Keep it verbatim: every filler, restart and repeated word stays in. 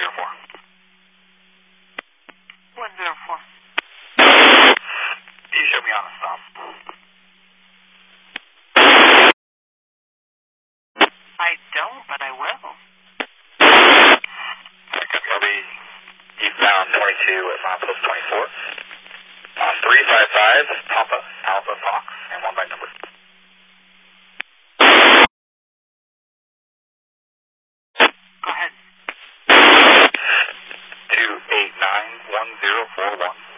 zero four. one zero four. You show me on a stop. I don't, but I will. Okay, I'll be eastbound twenty-two at milepost twenty-four. Uh, three five five, Papa, Alpha Fox, and one by number. Go ahead. two eight nine one zero four one.